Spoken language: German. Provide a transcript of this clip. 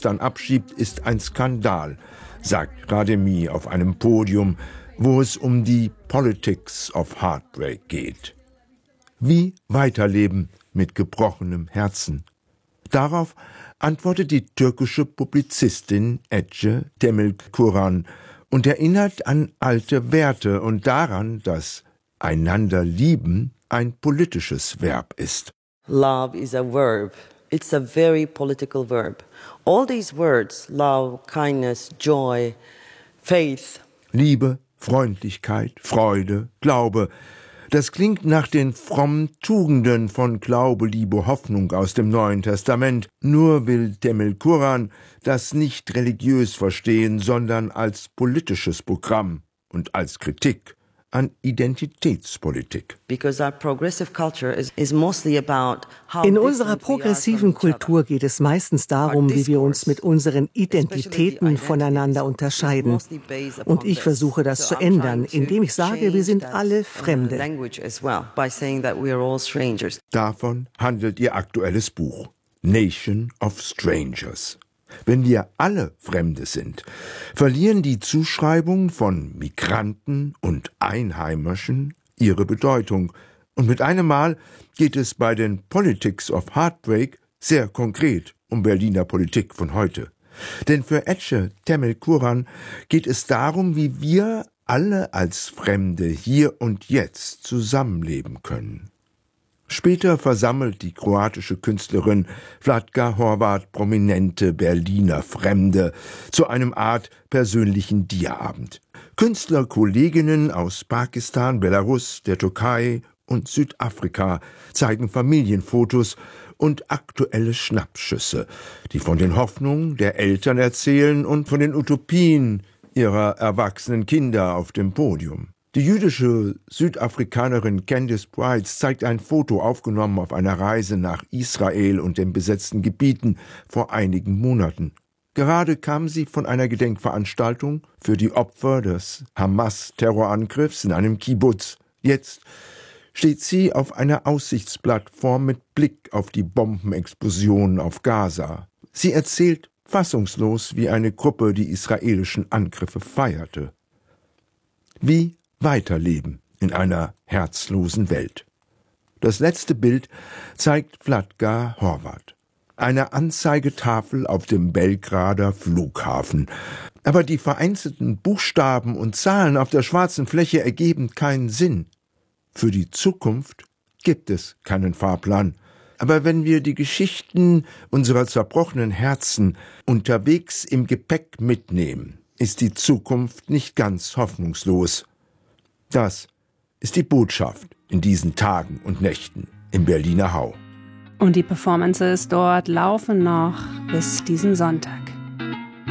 Afghanistan abschiebt, ist ein Skandal, sagt Rademi auf einem Podium, wo es um die Politics of Heartbreak geht. Wie weiterleben mit gebrochenem Herzen? Darauf antwortet die türkische Publizistin Ece Demirkuran und erinnert an alte Werte und daran, dass einander lieben ein politisches Verb ist. Love is a verb. It's a very political verb. All these words, love, kindness, joy, faith. Liebe, Freundlichkeit, Freude, Glaube. Das klingt nach den frommen Tugenden von Glaube, Liebe, Hoffnung aus dem Neuen Testament. Nur will Demirkuran das nicht religiös verstehen, sondern als politisches Programm und als Kritik an Identitätspolitik. In unserer progressiven Kultur geht es meistens darum, wie wir uns mit unseren Identitäten voneinander unterscheiden. Und ich versuche das zu ändern, indem ich sage, wir sind alle Fremde. Davon handelt ihr aktuelles Buch, Nation of Strangers. Wenn wir alle Fremde sind, verlieren die Zuschreibungen von Migranten und Einheimischen ihre Bedeutung. Und mit einem Mal geht es bei den Politics of Heartbreak sehr konkret um Berliner Politik von heute. Denn für Ece Demirkuran geht es darum, wie wir alle als Fremde hier und jetzt zusammenleben können. Später versammelt die kroatische Künstlerin Vlatka Horvat prominente Berliner Fremde zu einem Art persönlichen Diaabend. Künstlerkolleginnen aus Pakistan, Belarus, der Türkei und Südafrika zeigen Familienfotos und aktuelle Schnappschüsse, die von den Hoffnungen der Eltern erzählen und von den Utopien ihrer erwachsenen Kinder auf dem Podium. Die jüdische Südafrikanerin Candice Brights zeigt ein Foto aufgenommen auf einer Reise nach Israel und den besetzten Gebieten vor einigen Monaten. Gerade kam sie von einer Gedenkveranstaltung für die Opfer des Hamas-Terrorangriffs in einem Kibbutz. Jetzt steht sie auf einer Aussichtsplattform mit Blick auf die Bombenexplosionen auf Gaza. Sie erzählt fassungslos, wie eine Gruppe die israelischen Angriffe feierte. Wie weiterleben in einer herzlosen Welt. Das letzte Bild zeigt Vlatka Horvat. Eine Anzeigetafel auf dem Belgrader Flughafen. Aber die vereinzelten Buchstaben und Zahlen auf der schwarzen Fläche ergeben keinen Sinn. Für die Zukunft gibt es keinen Fahrplan. Aber wenn wir die Geschichten unserer zerbrochenen Herzen unterwegs im Gepäck mitnehmen, ist die Zukunft nicht ganz hoffnungslos. Das ist die Botschaft in diesen Tagen und Nächten im Berliner Hau. Und die Performances dort laufen noch bis diesen Sonntag.